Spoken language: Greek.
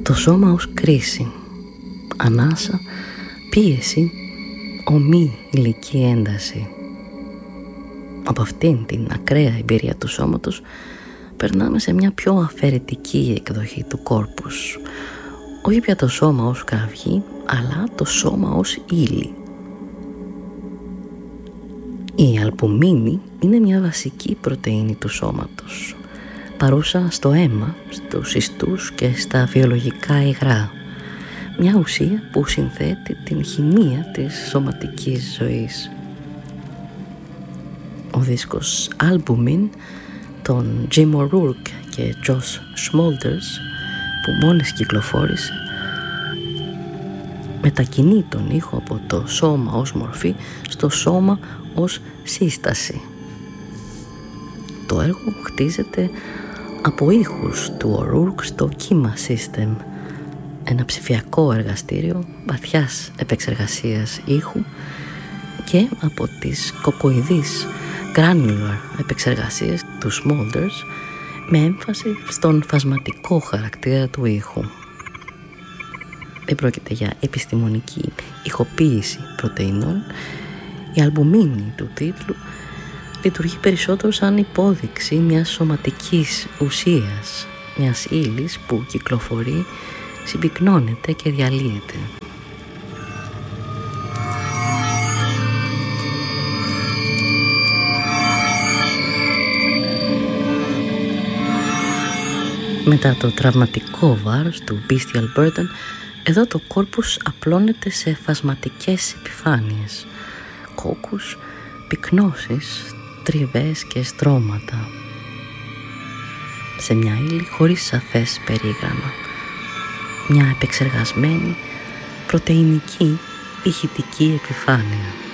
Το σώμα ως κρίση, ανάσα, πίεση, ομή ηλική ένταση. Από αυτήν την ακραία εμπειρία του σώματος περνάμε σε μια πιο αφαιρετική εκδοχή του κόρπους. Όχι πια το σώμα ως κραυγή, αλλά το σώμα ως ύλη. Η αλπουμίνη είναι μια βασική πρωτεΐνη του σώματος, παρούσα στο αίμα, στους ιστούς και στα βιολογικά υγρά. Μια ουσία που συνθέτει την χημεία της σωματικής ζωής. Ο δίσκος Albumin των Jim O'Rourke και Josh Smulders, που μόλις κυκλοφόρησε, μετακινεί τον ήχο από το σώμα ως μορφή στο σώμα ως σύσταση. Το έργο χτίζεται από ήχους του O'Rourke στο Kima System, ένα ψηφιακό εργαστήριο βαθιάς επεξεργασίας ήχου, και από τις κοκοειδείς granular επεξεργασίες του Smulders, με έμφαση στον φασματικό χαρακτήρα του ήχου. Δεν πρόκειται για επιστημονική ηχοποίηση πρωτεϊνών. Η αλμπουμίνη του τίτλου λειτουργεί περισσότερο σαν υπόδειξη μιας σωματικής ουσίας, μιας ύλης που κυκλοφορεί, συμπυκνώνεται και διαλύεται. Μετά το τραυματικό βάρος του Bestial Burden, εδώ το κόρπους απλώνεται σε φασματικές επιφάνειες, κόκκους, πυκνώσεις, τριβές και στρώματα, σε μια ύλη χωρίς σαφές περίγραμμα. Μια επεξεργασμένη, πρωτεϊνική, ηχητική επιφάνεια.